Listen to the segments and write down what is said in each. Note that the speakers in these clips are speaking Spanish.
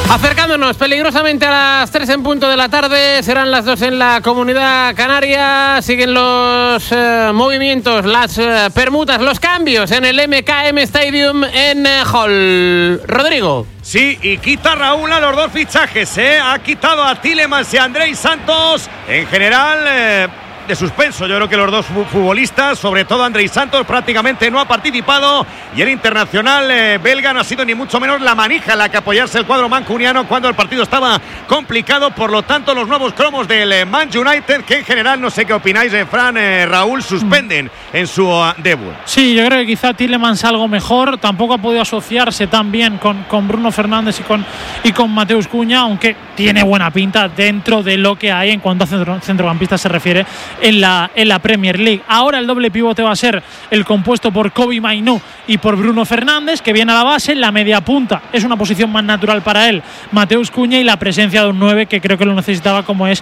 Acercándonos peligrosamente a las 3 en punto de la tarde, serán las 2 en la Comunidad Canaria. Siguen los movimientos, las permutas, los cambios en el MKM Stadium en Hull. Rodrigo. Sí, y quita Raúl a los dos fichajes, ha quitado a Tielemans y a Andrei Santos. En general, de suspenso, yo creo que los dos futbolistas, sobre todo Andrei Santos, prácticamente no ha participado, y el internacional belga no ha sido ni mucho menos la manija en la que apoyarse el cuadro mancuniano cuando el partido estaba complicado. Por lo tanto, los nuevos cromos del Man United, que en general, no sé qué opináis, Fran, Raúl, suspenden en su debut. Sí, yo creo que quizá Tielemans algo mejor, tampoco ha podido asociarse tan bien con Bruno Fernández y con Mateus Cunha, aunque tiene buena pinta dentro de lo que hay en cuanto a centrocampistas se refiere en la Premier League. Ahora el doble pivote va a ser el compuesto por Kobbie Mainoo y por Bruno Fernández, que viene a la base. La media punta es una posición más natural para él, Mateus Cunha, y la presencia de un 9 que creo que lo necesitaba, como es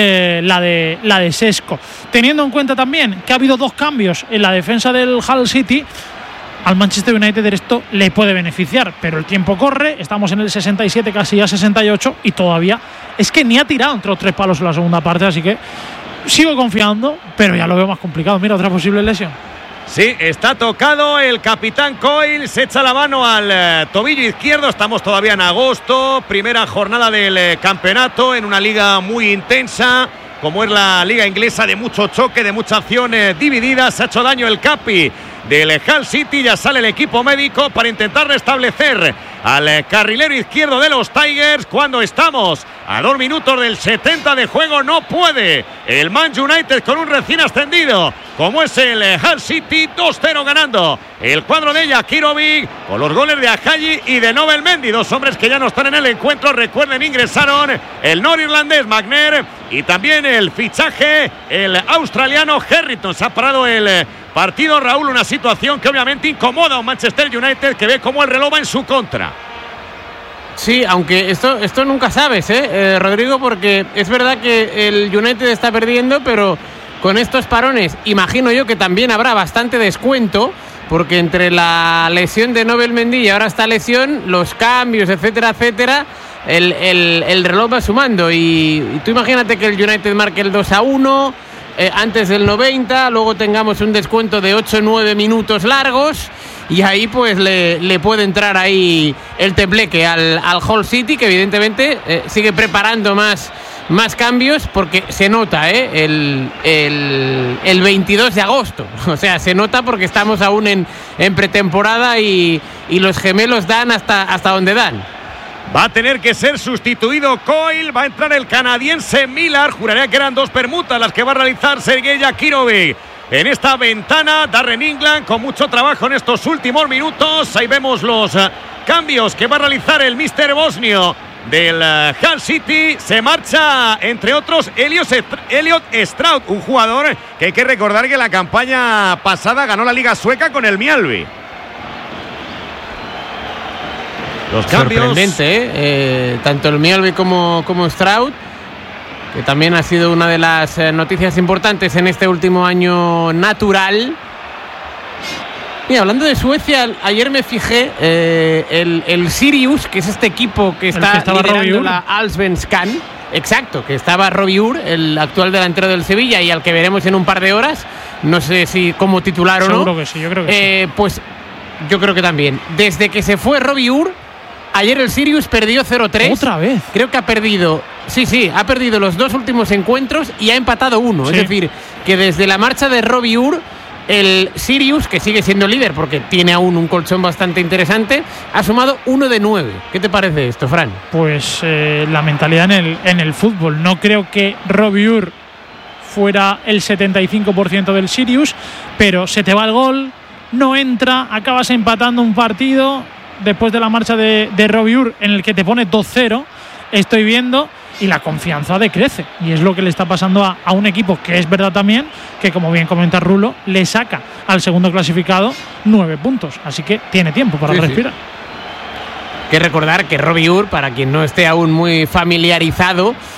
la de Sesco. Teniendo en cuenta también que ha habido dos cambios en la defensa del Hull City, al Manchester United esto le puede beneficiar, pero el tiempo corre, estamos en el 67, casi ya 68, y todavía es que ni ha tirado entre los 3 palos en la segunda parte, así que sigo confiando, pero ya lo veo más complicado. Mira, otra posible lesión. Sí, está tocado el capitán Coyle, se echa la mano al tobillo izquierdo. Estamos todavía en agosto, primera jornada del campeonato, en una liga muy intensa, como es la liga inglesa, de mucho choque, de mucha acción dividida. Se ha hecho daño el capi del Hull City, ya sale el equipo médico para intentar restablecer al carrilero izquierdo de los Tigers. Cuando estamos a 2 minutos del 70 de juego, no puede el Man United con un recién ascendido como es el Hull City. 2-0 ganando el cuadro de Jakirovic, con los goles de Ajayi y de Nobel Mendy, dos hombres que ya no están en el encuentro. Recuerden, ingresaron el norirlandés Magner y también el fichaje, el australiano Harrington. Se ha parado el partido, Raúl, una situación que obviamente incomoda a un Manchester United que ve cómo el reloj va en su contra. Sí, aunque esto nunca sabes, Rodrigo, porque es verdad que el United está perdiendo, pero con estos parones imagino yo que también habrá bastante descuento, porque entre la lesión de Nobel Mendy y ahora esta lesión, los cambios, etcétera, etcétera, el reloj va sumando. Y tú imagínate que el United marque el 2-1 antes del 90, luego tengamos un descuento de 8-9 minutos largos, y ahí pues le puede entrar ahí el tembleque al Hull City, que evidentemente sigue preparando más cambios, porque se nota el 22 de agosto, o sea, se nota porque estamos aún en pretemporada y los gemelos dan hasta donde dan. Va a tener que ser sustituido Coyle, va a entrar el canadiense Millar. Juraría que eran 2 permutas las que va a realizar Sergei Jakirovic en esta ventana. Darren England con mucho trabajo en estos últimos minutos. Ahí vemos los cambios que va a realizar el Mister Bosnio del Hull City. Se marcha, entre otros, Elliot Stroud, un jugador que hay que recordar que la campaña pasada ganó la Liga Sueca con el Mjällby. Los cambios. Sorprendente, tanto el Mjällby como Stroud, que también ha sido una de las noticias importantes en este último año natural. Mira, hablando de Suecia, ayer me fijé el Sirius, que es este equipo que está liderando la Allsvenskan. Exacto, que estaba Robbie Ur, el actual delantero del Sevilla, y al que veremos en un par de horas. No sé si como titular o no. Seguro que sí, yo creo que sí. Pues yo creo que también. Desde que se fue Robbie Ur, ayer el Sirius perdió 0-3. ¿Otra vez? Creo que ha perdido. Sí, ha perdido los 2 últimos encuentros y ha empatado 1. Sí. Es decir, que desde la marcha de Robbie Ur, el Sirius, que sigue siendo líder porque tiene aún un colchón bastante interesante, ha sumado 1 de 9. ¿Qué te parece esto, Fran? Pues la mentalidad en el fútbol. No creo que Robbie Ur fuera el 75% del Sirius, pero se te va el gol, no entra, acabas empatando un partido después de la marcha de Robbie Ur, en el que te pone 2-0, estoy viendo, y la confianza decrece, y es lo que le está pasando a un equipo que es verdad también que, como bien comenta Rulo, le saca al segundo clasificado 9 puntos, así que tiene tiempo para respirar. Que recordar que Robbie Ur, para quien no esté aún muy familiarizado,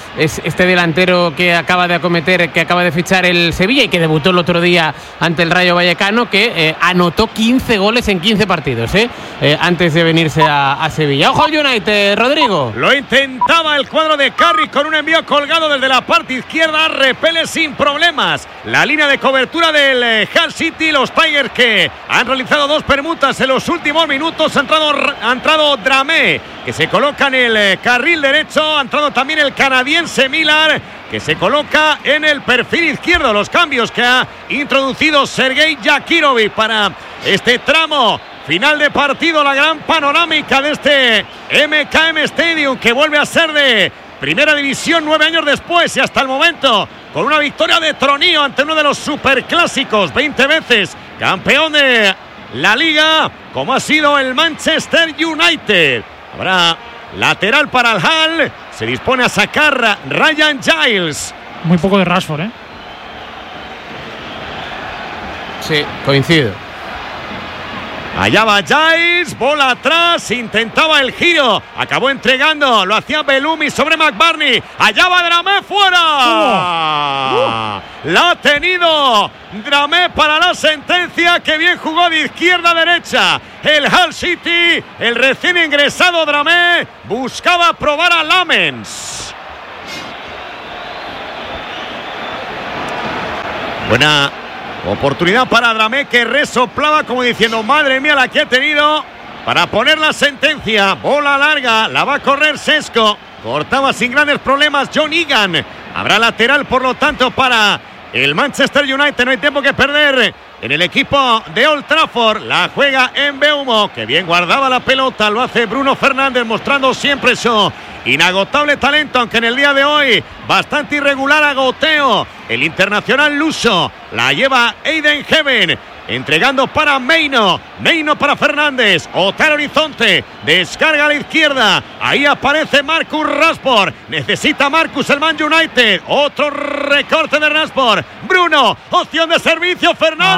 es este delantero que acaba de fichar el Sevilla y que debutó el otro día ante el Rayo Vallecano, que anotó 15 goles en 15 partidos antes de venirse a Sevilla. ¡Ojo al United, Rodrigo! Lo intentaba el cuadro de Carrick con un envío colgado desde la parte izquierda, repele sin problemas la línea de cobertura del Hull City. Los Tigers, que han realizado 2 permutas en los últimos minutos. Ha entrado Dramé, que se coloca en el carril derecho. Ha entrado también el canadiense Millar, que se coloca en el perfil izquierdo. Los cambios que ha introducido Sergei Yakirovic para este tramo final de partido. La gran panorámica de este MKM Stadium, que vuelve a ser de primera división 9 años después, y hasta el momento con una victoria de tronío ante uno de los superclásicos, 20 veces campeón de la liga, como ha sido el Manchester United. Habrá lateral para el Hull. Se dispone a sacar Ryan Giles. Muy poco de Rashford, ¿eh? Sí, coincido. Allá va Giles, bola atrás, intentaba el giro, acabó entregando, lo hacía Bellumi sobre McBurney. Allá va Dramé, fuera. La ha tenido Dramé para la sentencia. Que bien jugó de izquierda a derecha el Hull City. El recién ingresado Dramé buscaba probar a Lamens. Buena oportunidad para Dramé, que resoplaba como diciendo: madre mía la que he tenido, para poner la sentencia. Bola larga, la va a correr Sesco. Cortaba sin grandes problemas John Egan. Habrá lateral, por lo tanto, para el Manchester United. No hay tiempo que perder en el equipo de Old Trafford. La juega en Mbeumo, que bien guardaba la pelota. Lo hace Bruno Fernández, mostrando siempre su inagotable talento, aunque en el día de hoy bastante irregular agoteo. El internacional luso la lleva Aiden Heaven, entregando para Meino para Fernández. Otero Horizonte, descarga a la izquierda. Ahí aparece Marcus Rashford. Necesita Marcus el Man United. Otro recorte de Rashford. Bruno, opción de servicio,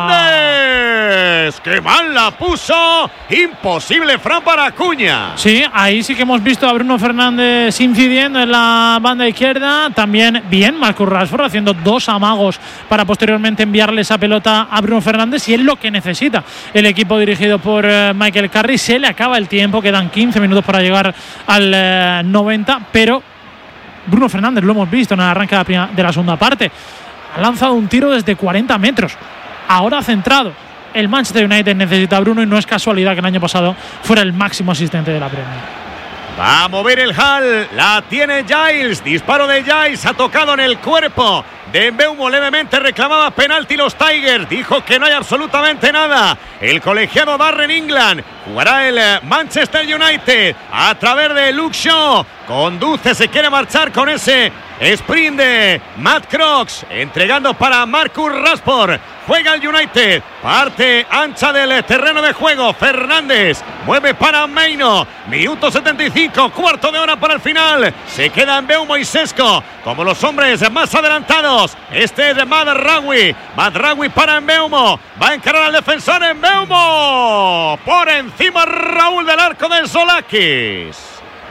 Fernández. ¡Qué mal la puso! Imposible, Fran, para Acuña. Sí, ahí sí que hemos visto a Bruno Fernández incidiendo en la banda izquierda. También bien Marcus Rashford haciendo 2 amagos para posteriormente enviarle esa pelota a Bruno Fernández, y es lo que necesita el equipo dirigido por Michael Carrick. Se le acaba el tiempo, quedan 15 minutos para llegar al 90, pero Bruno Fernández, lo hemos visto en el arranque de la segunda parte, ha lanzado un tiro desde 40 metros. Ahora ha centrado. El Manchester United necesita a Bruno, y no es casualidad que el año pasado fuera el máximo asistente de la Premier. Va a mover el Hull, la tiene Giles, disparo de Giles, ha tocado en el cuerpo de Mbeumo, levemente reclamaba penalti los Tigers, dijo que no hay absolutamente nada. El colegiado Darren England, jugará el Manchester United a través de Luke Shaw, conduce, se quiere marchar con ese sprint de Matt Crooks, entregando para Marcus Rashford. Juega el United, parte ancha del terreno de juego. Fernández mueve para Meino. Minuto 75, cuarto de hora para el final. Se queda en Mbeumo y Sesco como los hombres más adelantados. Este es de Madraoui. Madraoui para Mbeumo. Va a encarar al defensor en Mbeumo. Por encima Raúl del arco de Solakis.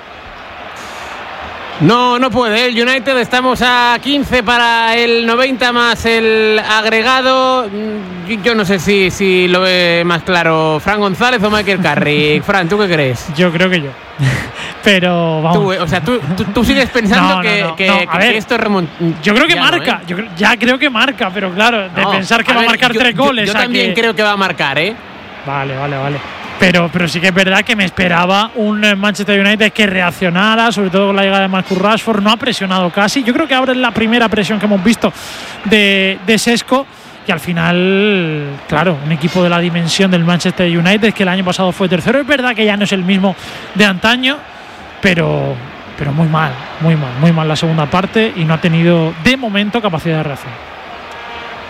No puede. El United, estamos a 15 para el 90 más el agregado. Yo no sé si lo ve más claro Fran González o Michael Carrick. Fran, ¿tú qué crees? Yo creo que yo. Pero vamos. Tú sigues pensando que esto es yo creo que marca. ¿No? Ya creo que marca, pero claro, de pensar que va a marcar 3 goles. Yo también creo que va a marcar, ¿eh? Vale. Pero sí que es verdad que me esperaba un Manchester United que reaccionara, sobre todo con la llegada de Marcus Rashford. No ha presionado casi. Yo creo que ahora es la primera presión que hemos visto de Sesco. Y al final, claro, un equipo de la dimensión del Manchester United, que el año pasado fue tercero. Es verdad que ya no es el mismo de antaño, pero muy mal la segunda parte, y no ha tenido de momento capacidad de reacción.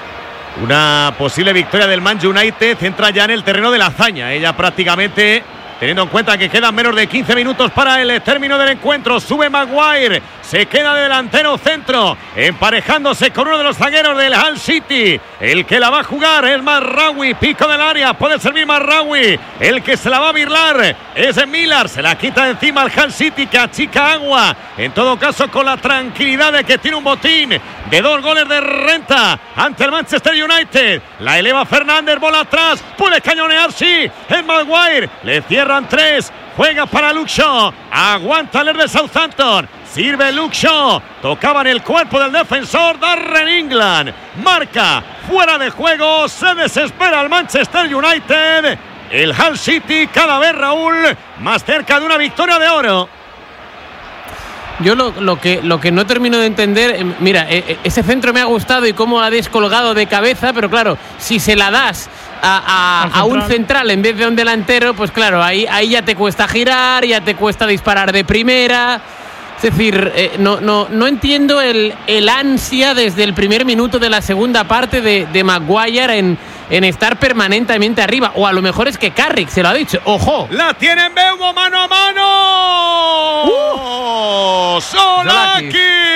Una posible victoria del Man United entra ya en el terreno de la hazaña. Ella prácticamente teniendo en cuenta que quedan menos de 15 minutos para el término del encuentro. Sube Maguire, se queda de delantero centro, emparejándose con uno de los zagueros del Hull City. El que la va a jugar es Mazraoui, pico del área, puede servir Mazraoui. El que se la va a birlar es Millar, se la quita de encima al Hull City, que achica agua. En todo caso, con la tranquilidad de que tiene un botín de 2 goles de renta ante el Manchester United. La eleva Fernández, bola atrás, puede cañonear, sí, es Maguire, le cierran 3, juega para Luke Shaw, aguanta el de Southampton, sirve Luke Shaw, tocaba en el cuerpo del defensor Darren England, marca, fuera de juego, se desespera el Manchester United. El Hull City cada vez, Raúl, más cerca de una victoria de oro. Yo lo que no termino de entender, mira, ese centro me ha gustado y cómo ha descolgado de cabeza, pero claro, si se la das a un central en vez de un delantero, pues claro, ahí ya te cuesta girar, ya te cuesta disparar de primera. Es decir, no entiendo el ansia desde el primer minuto de la segunda parte de Maguire en estar permanentemente arriba. O a lo mejor es que Carrick se lo ha dicho. ¡Ojo! ¡La tiene Mbeumo mano a mano! ¡Solakis!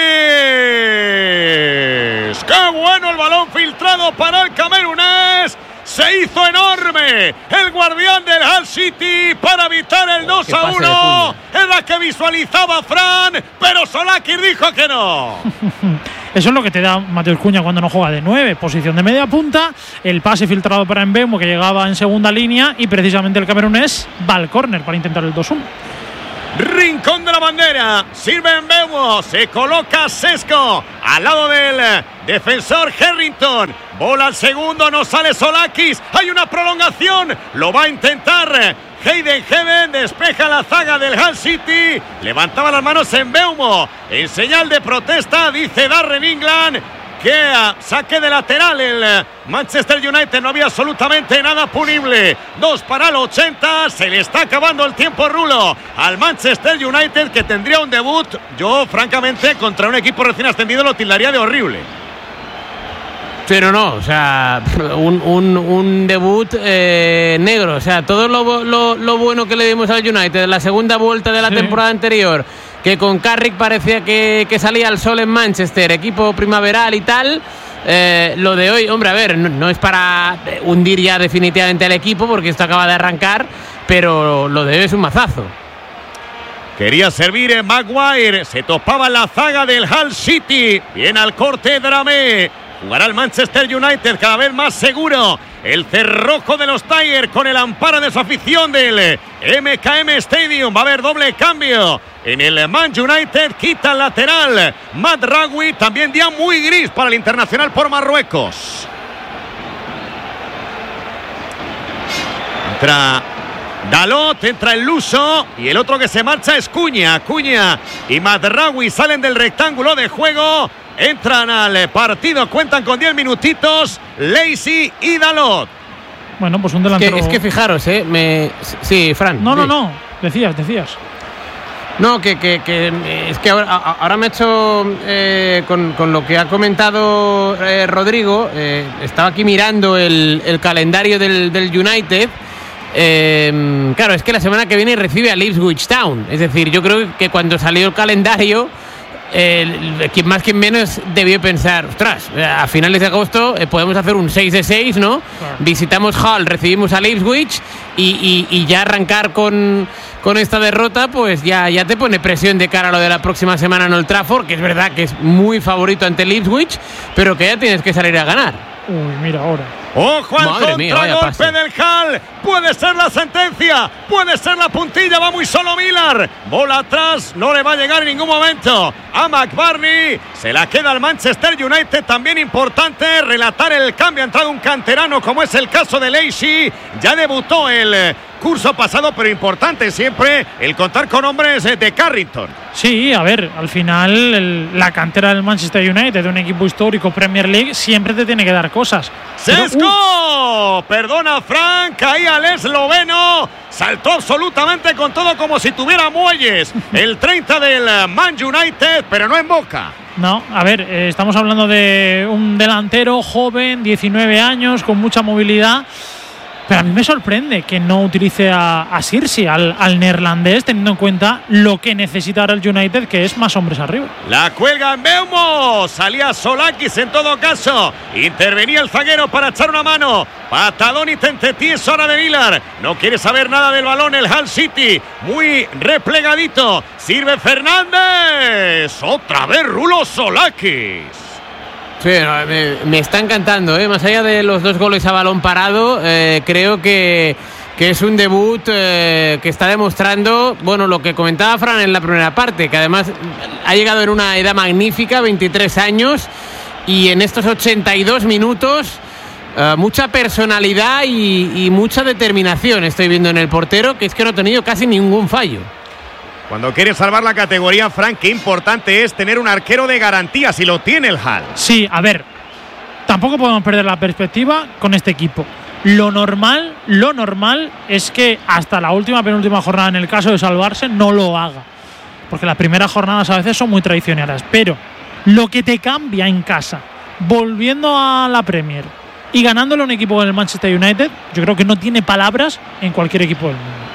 ¡Qué bueno el balón filtrado para el camerunés! Se hizo enorme el guardián del Hull City para evitar el 2-1. Es la que visualizaba Fran, pero Solakis dijo que no. Eso es lo que te da Mateus Cunha cuando no juega de 9, posición de media punta, el pase filtrado para Mbeumo que llegaba en segunda línea y precisamente el camerunés va al córner para intentar el 2-1. Rincón de la bandera, sirve Mbeumo, se coloca Sesco al lado del defensor Harrington, bola al segundo, no sale Solakis, hay una prolongación, lo va a intentar Hayden Heaven, despeja la zaga del Hull City, levantaba las manos Mbeumo en señal de protesta, dice Darren England que saque de lateral el Manchester United, no había absolutamente nada punible. 2 para el 80, se le está acabando el tiempo, Rulo, al Manchester United, que tendría un debut, yo francamente contra un equipo recién ascendido lo tildaría de horrible. Pero no, o sea, un debut negro, o sea, todo lo bueno que le dimos al United en la segunda vuelta de la temporada anterior, que con Carrick parecía que salía al sol en Manchester, equipo primaveral y tal. Lo de hoy, hombre, a ver, no es para hundir ya definitivamente al equipo porque esto acaba de arrancar, pero lo de hoy es un mazazo. Quería servir en Maguire, se topaba la zaga del Hull City, viene al corte Dramé, jugará el Manchester United cada vez más seguro. El cerrojo de los Tigers con el amparo de su afición del MKM Stadium. Va a haber doble cambio en el Man United. Quita el lateral Mazraoui. También día muy gris para el internacional por Marruecos. Entra Dalot, entra el luso y el otro que se marcha es Cunha. Cunha y Mazraoui salen del rectángulo de juego. Entran al partido, cuentan con 10 minutitos Lacey y Dalot. Bueno, pues un delantero. Es que fijaros, sí, Fran. No, decías. No, que es que ahora me he hecho con lo que ha comentado Rodrigo. Estaba aquí mirando el calendario del United. Claro, es que la semana que viene recibe a Ipswich Town. Es decir, yo creo que cuando salió el calendario, quien más quien menos debió pensar, ostras, a finales de agosto podemos hacer un 6 de 6, ¿no? Claro. Visitamos Hull, recibimos a Ipswich y ya arrancar con esta derrota, pues ya te pone presión de cara a lo de la próxima semana en Old Trafford, que es verdad que es muy favorito ante el Ipswich, pero que ya tienes que salir a ganar. Uy, mira ahora. ¡Ojo al contragolpe del Hull! Puede ser la sentencia, puede ser la puntilla, va muy solo Millar. Bola atrás, no le va a llegar en ningún momento a McBurney. Se la queda al Manchester United, también importante relatar el cambio. Ha entrado un canterano como es el caso de Lacey. Ya debutó el curso pasado, pero importante siempre el contar con hombres de Carrington. Sí, a ver, al final la cantera del Manchester United, de un equipo histórico Premier League, siempre te tiene que dar cosas. ¡Sesco! Perdona, Frank, caía el esloveno, saltó absolutamente con todo como si tuviera muelles. El 30 del Man United, pero no en Boca. No, a ver, estamos hablando de un delantero joven, 19 años, con mucha movilidad. Pero a mí me sorprende que no utilice a Sirsi, al neerlandés, teniendo en cuenta lo que necesita ahora el United, que es más hombres arriba. La cuelga en Mbeumo. Salía Solakis en todo caso. Intervenía el zaguero para echar una mano. Patadón y Tentetí, es hora de Vilar. No quiere saber nada del balón el Hull City. Muy replegadito. Sirve Fernández. Otra vez Rulo Solakis. Sí, me está encantando, ¿eh? Más allá de los 2 goles a balón parado, creo que es un debut que está demostrando, bueno, lo que comentaba Fran en la primera parte, que además ha llegado en una edad magnífica, 23 años, y en estos 82 minutos mucha personalidad y mucha determinación estoy viendo en el portero, que es que no ha tenido casi ningún fallo. Cuando quiere salvar la categoría, Frank, qué importante es tener un arquero de garantía, si lo tiene el Hull. Sí, a ver, tampoco podemos perder la perspectiva con este equipo. Lo normal es que hasta la penúltima jornada, en el caso de salvarse, no lo haga. Porque las primeras jornadas a veces son muy traicioneras. Pero lo que te cambia en casa, volviendo a la Premier y ganándole a un equipo con el Manchester United, yo creo que no tiene palabras en cualquier equipo del mundo.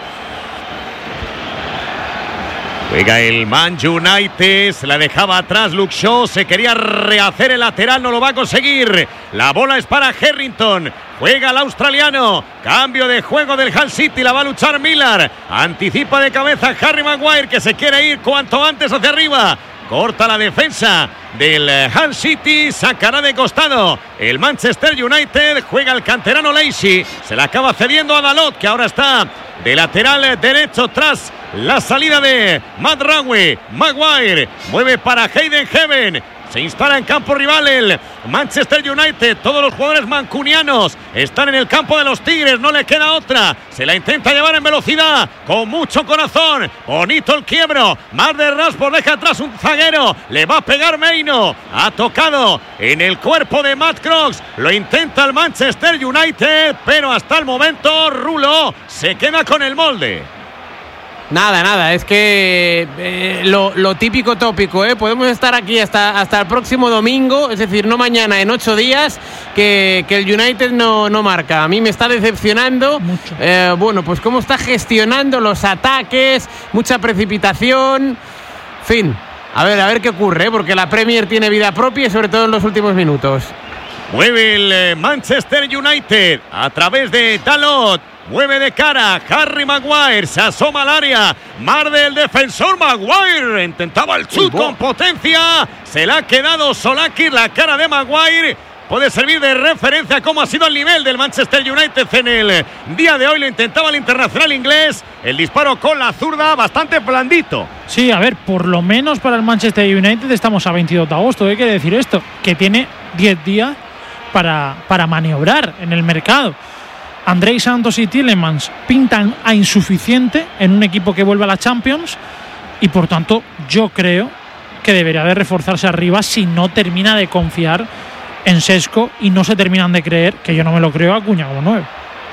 Juega el Man United, se la dejaba atrás Luke Shaw, se quería rehacer el lateral, no lo va a conseguir. La bola es para Harrington, juega el australiano, cambio de juego del Hull City, la va a luchar Miller, anticipa de cabeza Harry Maguire, que se quiere ir cuanto antes hacia arriba. Corta la defensa del Hull City, sacará de costado el Manchester United, juega el canterano Lacey, se la acaba cediendo a Dalot, que ahora está de lateral derecho tras la salida de Matt Ranwe. Maguire mueve para Hayden Heaven. Se instala en campo rival el Manchester United. Todos los jugadores mancunianos están en el campo de los Tigres. No le queda otra. Se la intenta llevar en velocidad. Con mucho corazón. Bonito el quiebro. Más de Rashford deja atrás un zaguero. Le va a pegar Meino. Ha tocado en el cuerpo de Matt Crooks. Lo intenta el Manchester United. Pero hasta el momento Rulo se queda con el molde. Nada, es que lo típico tópico, podemos estar aquí hasta el próximo domingo, es decir, no mañana, en 8 días, que el United no marca. A mí me está decepcionando mucho. Bueno, pues cómo está gestionando los ataques, mucha precipitación, en fin, a ver qué ocurre, porque la Premier tiene vida propia y sobre todo en los últimos minutos. Mueve el Manchester United a través de Dalot. Mueve de cara Harry Maguire, se asoma al área, mar del defensor Maguire, intentaba el chut con potencia, se la ha quedado Solakis, la cara de Maguire, puede servir de referencia a cómo ha sido el nivel del Manchester United en el día de hoy, lo intentaba el internacional inglés, el disparo con la zurda bastante blandito. Sí, a ver, por lo menos para el Manchester United estamos a 22 de agosto, ¿qué quiere decir esto? Que tiene 10 días para maniobrar en el mercado. Andrei Santos y Tielemans pintan a insuficiente en un equipo que vuelve a la Champions y por tanto yo creo que debería de reforzarse arriba si no termina de confiar en Šeško y no se terminan de creer, que yo no me lo creo, a Acuña como 9.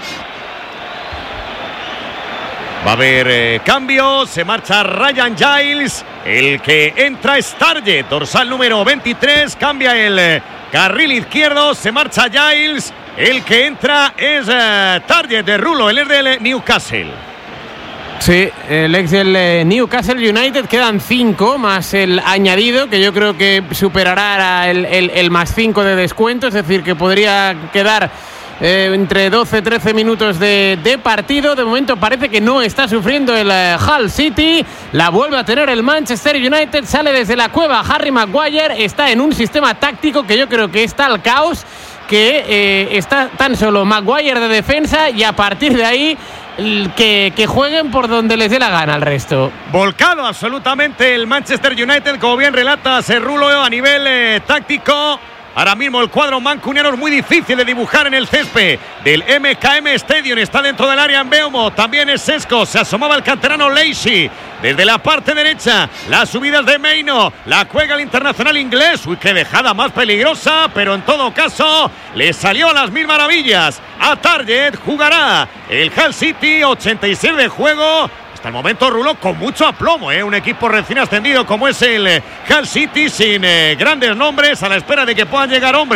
Va a haber cambios, se marcha Ryan Giles, el que entra es Target, dorsal número 23, cambia el carril izquierdo, se marcha Giles. El que entra es Target de Rulo, el ex del Newcastle. Sí, el ex del Newcastle United. Quedan 5 más el añadido, que yo creo que superará el más 5 de descuento. Es decir, que podría quedar entre 12-13 minutos de partido. De momento parece que no está sufriendo el Hull City. La vuelve a tener el Manchester United. Sale desde la cueva Harry Maguire. Está en un sistema táctico que yo creo que está al caos, que está tan solo Maguire de defensa y a partir de ahí que jueguen por donde les dé la gana al resto. Volcado absolutamente el Manchester United, como bien relata Serrulo a nivel táctico. Ahora mismo el cuadro mancuniano es muy difícil de dibujar en el césped del MKM Stadium. Está dentro del área en Mbeumo. También es Šeško. Se asomaba el canterano Lacey. Desde la parte derecha, las subidas de Meino. La juega el internacional inglés. Uy, qué dejada más peligrosa. Pero en todo caso, le salió a las mil maravillas. A Target jugará el Hull City. 86 de juego. Hasta el momento Rulo con mucho aplomo, un equipo recién ascendido como es el Hull City, sin grandes nombres, a la espera de que puedan llegar hombres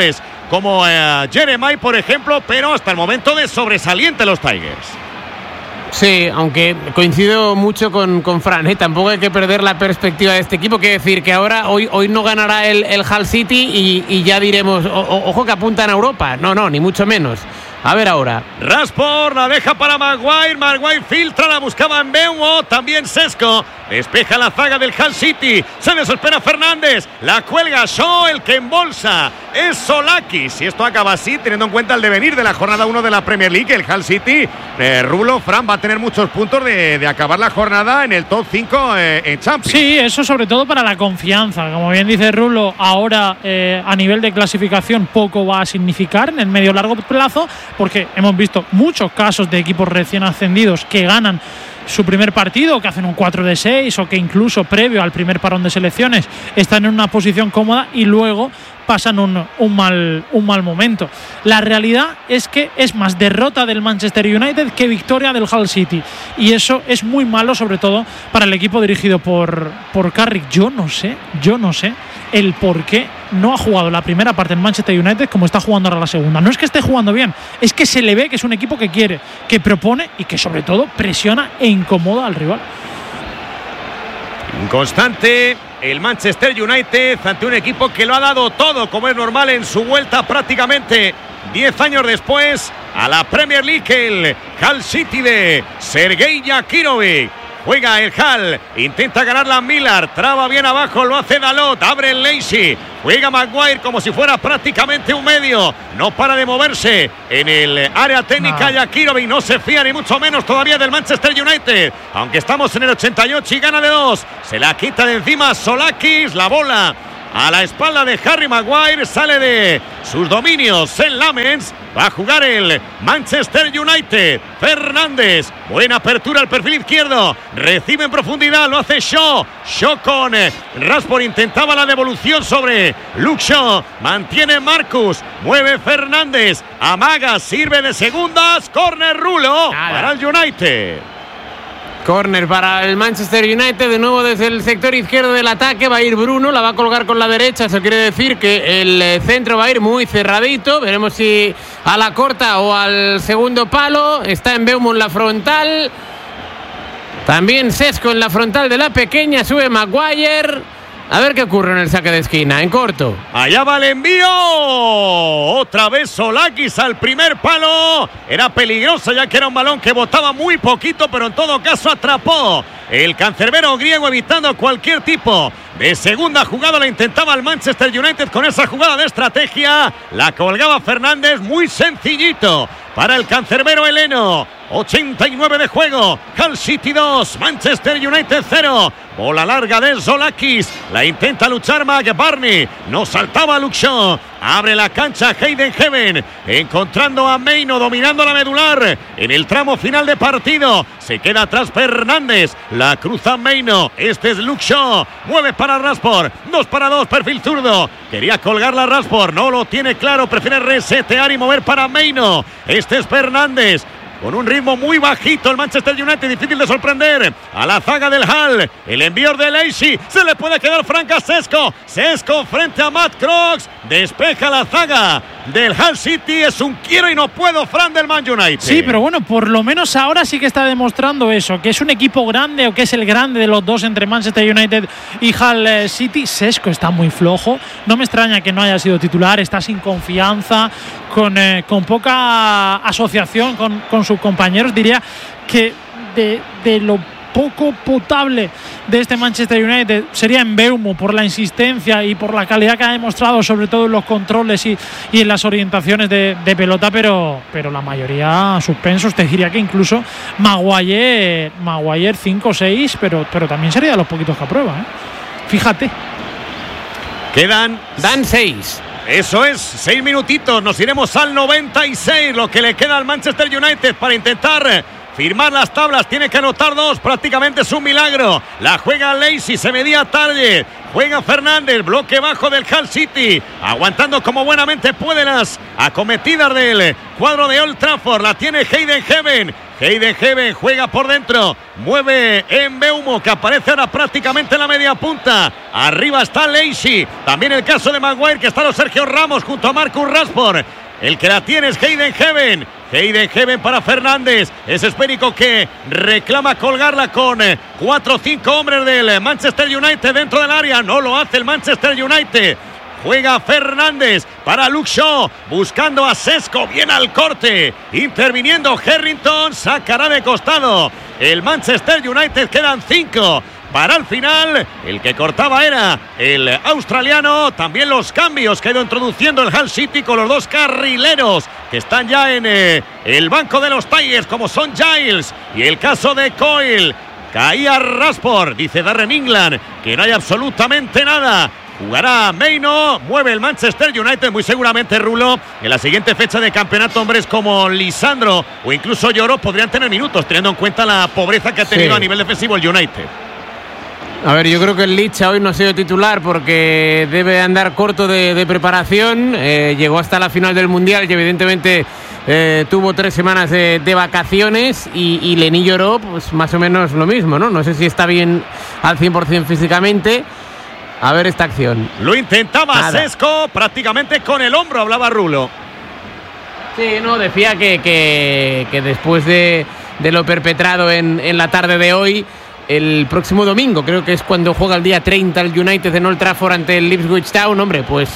como Jeremiah, por ejemplo, pero hasta el momento de sobresaliente los Tigers. Sí, aunque coincido mucho con Fran, ¿eh? Tampoco hay que perder la perspectiva de este equipo. Quiere decir que ahora, hoy no ganará el Hull City y ya diremos, ojo que apuntan a Europa. No, ni mucho menos. A ver ahora. Raspor la deja para Maguire. Maguire filtra, la buscaba en Beumo. También Sesco. Despeja la zaga del Hull City. Se desespera Fernández. La cuelga Shaw, el que embolsa es Solakis. Y esto acaba así, teniendo en cuenta el devenir de la jornada 1 de la Premier League. El Hull City, Rulo, Fran, va a tener muchos puntos de acabar la jornada en el top 5 en Champions. Sí, eso sobre todo para la confianza. Como bien dice Rulo, ahora a nivel de clasificación poco va a significar en el medio-largo plazo, porque hemos visto muchos casos de equipos recién ascendidos que ganan su primer partido, que hacen un 4-6 o que incluso previo al primer parón de selecciones están en una posición cómoda y luego pasan un mal momento. La realidad es que es más derrota del Manchester United que victoria del Hull City, y eso es muy malo, sobre todo para el equipo dirigido por Carrick. Yo no sé el por qué no ha jugado la primera parte en Manchester United como está jugando ahora la segunda. No es que esté jugando bien, es que se le ve que es un equipo que quiere, que propone y que sobre todo presiona e incomoda al rival. Inconstante el Manchester United ante un equipo que lo ha dado todo, como es normal, en su vuelta prácticamente 10 años después a la Premier League. El Hull City de Sergei Yakirovic. Juega el Hull, intenta ganar la Miller, traba bien abajo, lo hace Dalot, abre el Lacey, juega Maguire como si fuera prácticamente un medio, no para de moverse en el área técnica. Yakirovic no se fía ni mucho menos todavía del Manchester United, aunque estamos en el 88 y gana de 2, se la quita de encima Solakis, la bola a la espalda de Harry Maguire, sale de sus dominios en Lamens. Va a jugar el Manchester United. Fernández, buena apertura al perfil izquierdo, recibe en profundidad, lo hace Shaw con Rashford, intentaba la devolución sobre Luke Shaw, mantiene Marcus, mueve Fernández, amaga, sirve de segundas, córner Rulo para el United. Corner para el Manchester United, de nuevo desde el sector izquierdo del ataque. Va a ir Bruno, la va a colgar con la derecha. Eso quiere decir que el centro va a ir muy cerradito. Veremos si a la corta o al segundo palo. Está en Beumo en la frontal. También Sesco en la frontal de la pequeña. Sube Maguire. A ver qué ocurre en el saque de esquina, en corto. Allá va el envío. Otra vez Solakis al primer palo. Era peligroso ya que era un balón que botaba muy poquito, pero en todo caso atrapó el cancerbero griego, evitando cualquier tipo de segunda jugada. La intentaba el Manchester United con esa jugada de estrategia. La colgaba Fernández, muy sencillito para el cancerbero heleno. 89 de juego, Hull City 2, Manchester United 0. Bola larga de Solakis, la intenta luchar McBurney, no saltaba Luke Shaw, abre la cancha Hayden Heaven, encontrando a Meino, dominando la medular en el tramo final de partido. Se queda atrás Fernández, la cruza Meino, este es Luke Shaw, mueve para Rashford, 2 para 2, perfil zurdo, quería colgarla Rashford, no lo tiene claro, prefiere resetear y mover para Meino, este es Fernández. Con un ritmo muy bajito el Manchester United, difícil de sorprender a la zaga del Hull. El envío de Lacey, se le puede quedar franca a Sesco. Sesco frente a Matt Crooks, despeja la zaga del Hull City. Es un quiero y no puedo, Fran, del Man United. Sí, pero bueno, por lo menos ahora sí que está demostrando eso, que es un equipo grande, o que es el grande de los dos entre Manchester United y Hull City. Sesco está muy flojo, no me extraña que no haya sido titular, está sin confianza, con poca asociación con sus compañeros. Diría que de lo poco potable de este Manchester United sería en Beumo, por la insistencia y por la calidad que ha demostrado, sobre todo en los controles y en las orientaciones de pelota, pero la mayoría suspensos. Te diría que incluso Maguire 5 o 6, pero también sería de los poquitos que aprueba, fíjate. Dan 6. Eso es, 6 minutitos, nos iremos al 96, lo que le queda al Manchester United para intentar firmar las tablas. Tiene que anotar 2, prácticamente es un milagro. La juega Lacey, se medía tarde, juega Fernández, bloque bajo del Hull City, aguantando como buenamente puede las acometidas del cuadro de Old Trafford. La tiene Hayden Heaven. Hayden Heaven juega por dentro, mueve en Mbeumo, que aparece ahora prácticamente en la media punta. Arriba está Lacey, también el caso de Maguire, que está los Sergio Ramos junto a Marcus Rashford. El que la tiene es Hayden Heaven. Hayden Heaven para Fernández. Es Esférico que reclama colgarla con 4 o 5 hombres del Manchester United dentro del área. No lo hace el Manchester United. Juega Fernández para Luke Shaw, buscando a Sesco, bien al corte, interviniendo Harrington, sacará de costado el Manchester United, quedan 5 para el final. El que cortaba era el australiano. También los cambios que ha ido introduciendo el Hull City con los 2 carrileros que están ya en el banco de los Tigers, como son Giles y el caso de Coyle. Caía Rashford, dice Darren England que no hay absolutamente nada. Jugará Meino, mueve el Manchester United, muy seguramente Rulo. En la siguiente fecha de campeonato, hombres como Lisandro o incluso Lloro podrían tener minutos, teniendo en cuenta la pobreza que ha tenido a nivel defensivo el United. A ver, yo creo que el Licha hoy no ha sido titular porque debe andar corto de preparación. Llegó hasta la final del Mundial y evidentemente tuvo 3 semanas de vacaciones y Leny Lloró, pues más o menos lo mismo, ¿no? No sé si está bien al 100% físicamente. A ver esta acción. Lo intentaba Sesco prácticamente con el hombro, hablaba Rulo. Sí, no, decía que después de lo perpetrado en la tarde de hoy, el próximo domingo, creo que es cuando juega el día 30 el United en Old Trafford ante el Ipswich Town, hombre, pues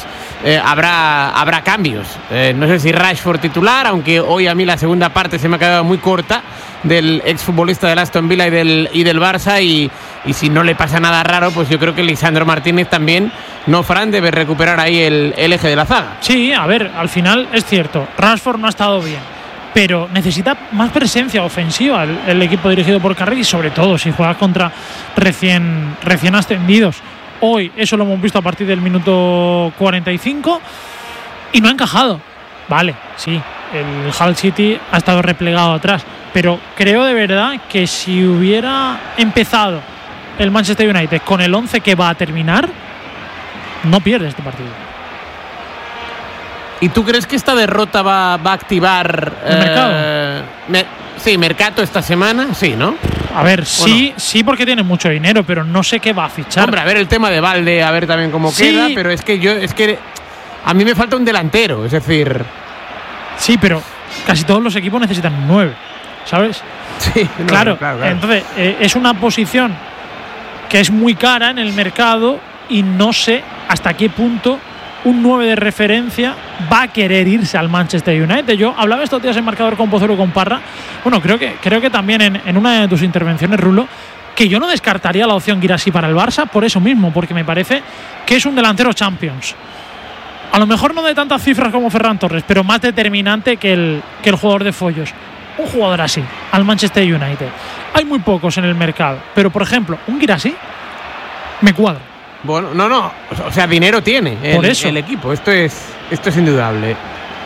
habrá cambios. No sé si Rashford titular, aunque hoy a mí la segunda parte se me ha quedado muy corta del exfutbolista del Aston Villa y del Barça, y si no le pasa nada raro, pues yo creo que Lisandro Martínez también, no Fran, debe recuperar ahí el eje de la zaga. Sí, a ver, al final es cierto, Rashford no ha estado bien, pero necesita más presencia ofensiva el equipo dirigido por Carrick, y sobre todo si juega contra recién ascendidos. Hoy eso lo hemos visto a partir del minuto 45 y no ha encajado. Vale, sí, el Hull City ha estado replegado atrás, pero creo de verdad que si hubiera empezado el Manchester United con el 11 que va a terminar, no pierde este partido. ¿Y tú crees que esta derrota va a activar el mercado? Sí, mercado esta semana, sí, ¿no? A ver, sí, sí, porque tiene mucho dinero, pero no sé qué va a fichar. Hombre, a ver el tema de Balde, a ver también cómo queda, pero es que a mí me falta un delantero, es decir. Sí, pero casi todos los equipos necesitan un 9, ¿sabes? Sí, no, claro. Entonces, es una posición que es muy cara en el mercado y no sé hasta qué punto un 9 de referencia va a querer irse al Manchester United. Yo hablaba estos días en Marcador con Pozuelo y con Parra. Bueno, creo que también en una de tus intervenciones, Rulo, que yo no descartaría la opción Guirassy para el Barça por eso mismo, porque me parece que es un delantero Champions. A lo mejor no de tantas cifras como Ferran Torres, pero más determinante que el jugador de Follos. Un jugador así, al Manchester United. Hay muy pocos en el mercado, pero por ejemplo, un Guirassy me cuadra. Bueno, no, o sea, dinero tiene el equipo, esto es indudable.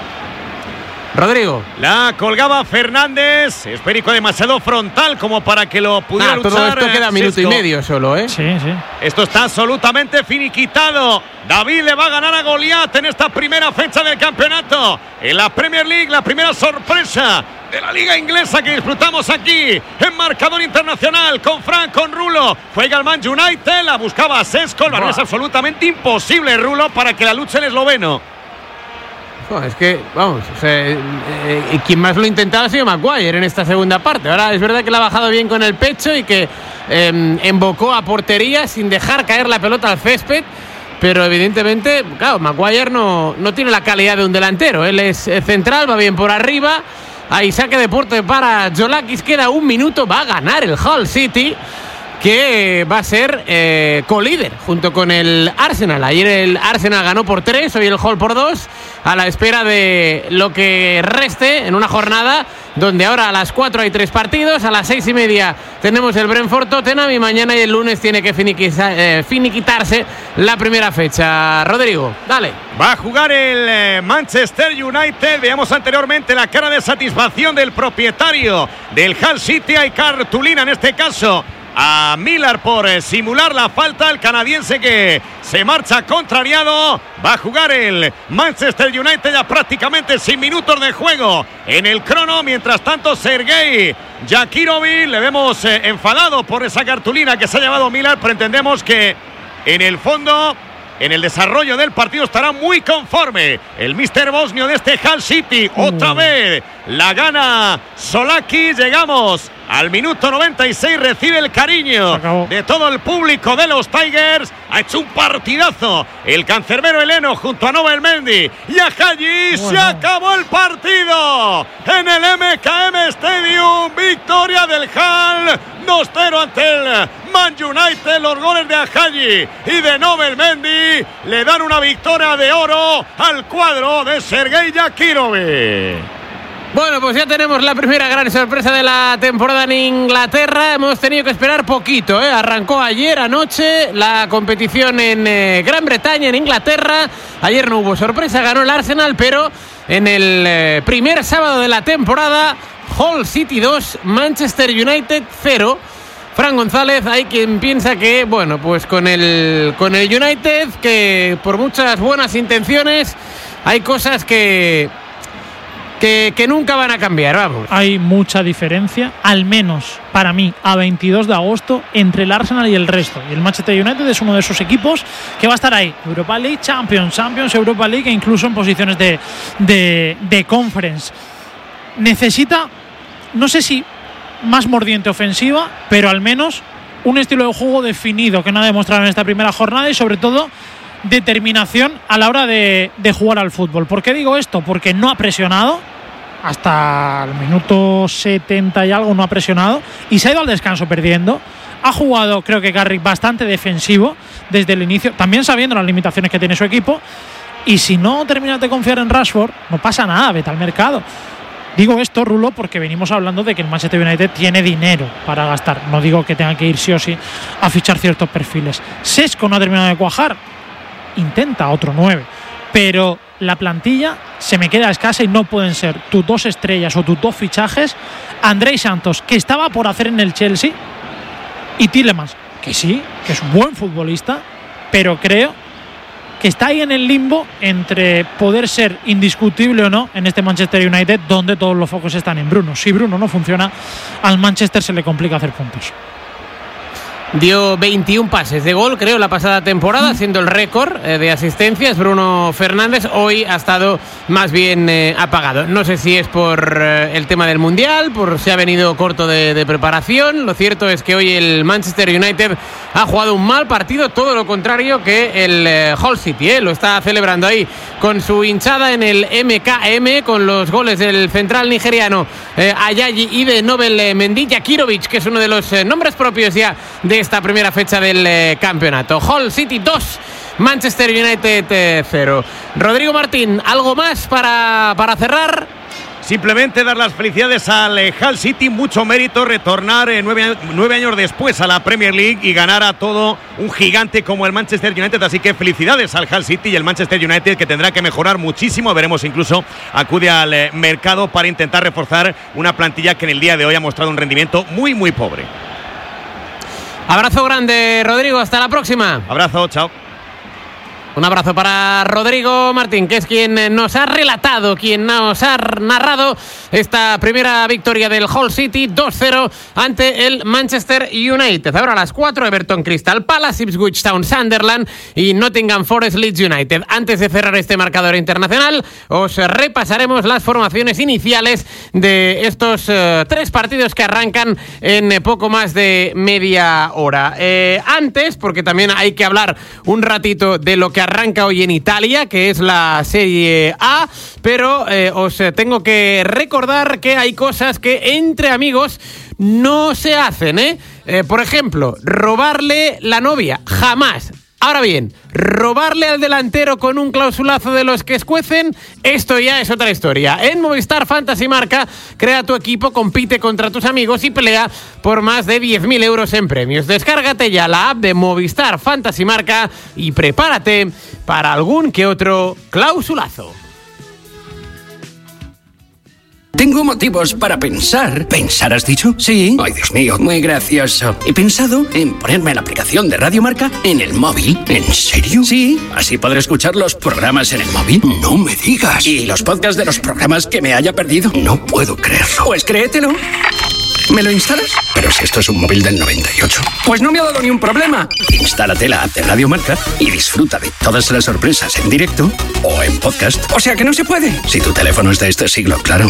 Rodrigo. La colgaba Fernández, esférico demasiado frontal como para que lo pudiera luchar. Todo esto queda minuto y medio solo, ¿eh? Sí. Esto está absolutamente finiquitado. David le va a ganar a Goliat en esta primera fecha del campeonato. En la Premier League, la primera sorpresa de la liga inglesa que disfrutamos aquí en Marcador Internacional con Fran, con Rulo. Juega el Man United, la buscaba Sesco. El balón es absolutamente imposible, Rulo, para que la luche el esloveno. Es que, vamos, o sea, quien más lo intentaba ha sido Maguire en esta segunda parte. Ahora es verdad que la ha bajado bien con el pecho y que embocó a portería sin dejar caer la pelota al césped. Pero evidentemente, claro, Maguire no tiene la calidad de un delantero. Él es central, va bien por arriba. Ahí saque de puerta para Jolakis, queda un minuto, va a ganar el Hull City, que va a ser colíder junto con el Arsenal. Ayer el Arsenal ganó por 3, hoy el Hull por 2, a la espera de lo que reste en una jornada donde ahora a las 4 hay 3 partidos, a las 6:30 tenemos el Brentford-Tottenham y mañana y el lunes tiene que finiquitarse la primera fecha. Rodrigo, dale. Va a jugar el Manchester United. Veamos anteriormente la cara de satisfacción del propietario del Hull City. Hay cartulina en este caso a Miller por simular la falta. El canadiense que se marcha contrariado. Va a jugar el Manchester United ya prácticamente sin minutos de juego en el crono. Mientras tanto, Sergei Jakirovic. Le vemos enfadado por esa cartulina que se ha llevado Milan, pero entendemos que en el fondo, en el desarrollo del partido, estará muy conforme el míster bosnio de este Hull City. Otra vez la gana Solaki. Llegamos al minuto 96, recibe el cariño de todo el público de los Tigers. Ha hecho un partidazo el cancerbero heleno junto a Nobel Mendy y a Hagi. Bueno. Se acabó el partido en el MKM Stadium. Victoria del Hull 2-0 ante el Man United. Los goles de Hagi y de Nobel Mendy le dan una victoria de oro al cuadro de Sergei Jakirovic. Bueno, pues ya tenemos la primera gran sorpresa de la temporada en Inglaterra. Hemos tenido que esperar poquito, ¿eh? Arrancó ayer anoche la competición en Gran Bretaña, en Inglaterra. Ayer no hubo sorpresa, ganó el Arsenal, pero en el primer sábado de la temporada, Hull City 2, Manchester United 0. Fran González, hay quien piensa que, bueno, pues con el United, que por muchas buenas intenciones, hay cosas que nunca van a cambiar, vamos. Hay mucha diferencia, al menos para mí, a 22 de agosto, entre el Arsenal y el resto. Y el Manchester United es uno de esos equipos que va a estar ahí. Europa League, Champions, Europa League, e incluso en posiciones de Conference. Necesita, no sé si más mordiente ofensiva, pero al menos un estilo de juego definido que no ha demostrado en esta primera jornada, y sobre todo determinación a la hora de jugar al fútbol. ¿Por qué digo esto? Porque no ha presionado hasta el minuto 70 y algo, no ha presionado y se ha ido al descanso perdiendo. Ha jugado, creo que Carrick, bastante defensivo desde el inicio, también sabiendo las limitaciones que tiene su equipo. Y si no terminas de confiar en Rashford, no pasa nada, vete al mercado. Digo esto, Rulo, porque venimos hablando de que el Manchester United tiene dinero para gastar. No digo que tenga que ir sí o sí a fichar ciertos perfiles. Sesco no ha terminado de cuajar, intenta otro 9, pero la plantilla se me queda escasa y no pueden ser tus 2 estrellas o tus 2 fichajes, Andrei Santos, que estaba por hacer en el Chelsea, y Tielemans, que sí, que es un buen futbolista, pero creo que está ahí en el limbo entre poder ser indiscutible o no en este Manchester United, donde todos los focos están en Bruno. Si Bruno no funciona, al Manchester se le complica hacer puntos. Dio 21 pases de gol, creo, la pasada temporada, siendo el récord de asistencias. Bruno Fernández hoy ha estado más bien apagado. No sé si es por el tema del Mundial, por si ha venido corto de preparación. Lo cierto es que hoy el Manchester United ha jugado un mal partido, todo lo contrario que el Hull City. Lo está celebrando ahí con su hinchada en el MKM, con los goles del central nigeriano Ayayi y de Nobel Mendy. Jakirovic, que es uno de los nombres propios ya de esta primera fecha del campeonato. Hull City 2, Manchester United 0. Rodrigo Martín, ¿algo más para cerrar? Simplemente dar las felicidades al Hull City, mucho mérito retornar 9 años después a la Premier League y ganar a todo un gigante como el Manchester United, así que felicidades al Hull City y el Manchester United, que tendrá que mejorar muchísimo. Veremos, incluso acude al mercado para intentar reforzar una plantilla que en el día de hoy ha mostrado un rendimiento muy muy pobre. Abrazo grande, Rodrigo, hasta la próxima. Abrazo, chao. Un abrazo para Rodrigo Martín, que es quien nos ha relatado, quien nos ha narrado esta primera victoria del Hull City 2-0 ante el Manchester United. Ahora a las 4, Everton Crystal Palace, Ipswich Town Sunderland y Nottingham Forest Leeds United. Antes de cerrar este marcador internacional, os repasaremos las formaciones iniciales de estos 3 partidos que arrancan en poco más de media hora. Antes, porque también hay que hablar un ratito de lo que arranca hoy en Italia, que es la Serie A, pero os tengo que recordar que hay cosas que entre amigos no se hacen, por ejemplo, robarle la novia, jamás. Ahora bien, robarle al delantero con un clausulazo de los que escuecen, esto ya es otra historia. En Movistar Fantasy Marca, crea tu equipo, compite contra tus amigos y pelea por más de 10.000 euros en premios. Descárgate ya la app de Movistar Fantasy Marca y prepárate para algún que otro clausulazo. Tengo motivos para pensar. ¿Pensar has dicho? Sí. Ay, Dios mío, muy gracioso. He pensado en ponerme la aplicación de Radio Marca en el móvil. ¿En serio? Sí. Así podré escuchar los programas en el móvil. No me digas. Y los podcasts de los programas que me haya perdido. No puedo creerlo. Pues créetelo. ¿Me lo instalas? Pero si esto es un móvil del 98. Pues no me ha dado ni un problema. Instálate la app de Radio Marca y disfruta de todas las sorpresas en directo o en podcast. O sea que no se puede. Si tu teléfono es de este siglo, claro.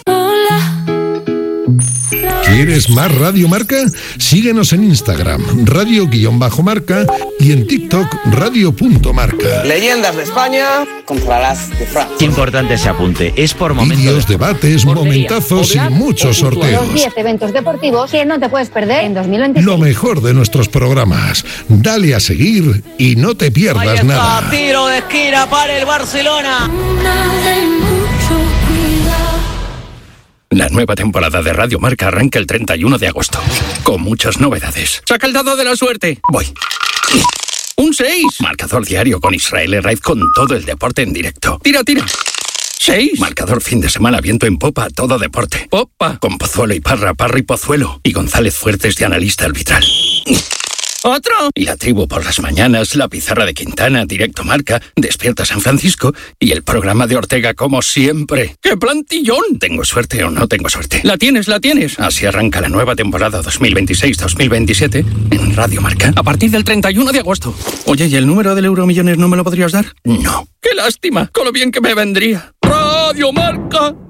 ¿Quieres más Radio Marca? Síguenos en Instagram, radio_marca y en TikTok, radio.marca. Leyendas de España contra las de Francia. Qué importante ese apunte. Es por momentos. Vídeos, debates, momentazos y muchos sorteos. Los 10 eventos deportivos que no te puedes perder en 2026. Lo mejor de nuestros programas. Dale a seguir y no te pierdas nada. Tiro de esquina para el Barcelona. La nueva temporada de Radio Marca arranca el 31 de agosto, con muchas novedades. ¡Saca el dado de la suerte! Voy. ¡Un 6! Marcador diario con Israel Herraiz con todo el deporte en directo. ¡Tira! 6. Marcador fin de semana, viento en popa, todo deporte. Popa. Con Pozuelo y Parra y Pozuelo. Y González Fuertes de analista arbitral. ¡Otro! Y la tribu por las mañanas, la pizarra de Quintana, Directo Marca, Despierta San Francisco y el programa de Ortega como siempre. ¡Qué plantillón! ¿Tengo suerte o no tengo suerte? ¡La tienes! Así arranca la nueva temporada 2026-2027 en Radio Marca a partir del 31 de agosto. Oye, ¿y el número del Euromillones no me lo podrías dar? No. ¡Qué lástima! Con lo bien que me vendría. Radio Marca.